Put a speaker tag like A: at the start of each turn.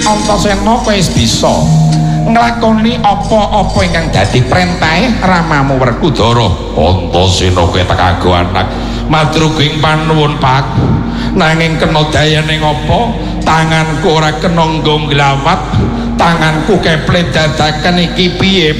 A: Antasena kowe wis bisa nglakoni apa-apa ingkang dadi perintahe Ramamu Werkudara. Antasena kowe tekago anak madruging panuwun Pak. Nanging kena dayane ngopo? Tanganku ora kena nggo glawat, tanganku keplet dadakan iki piye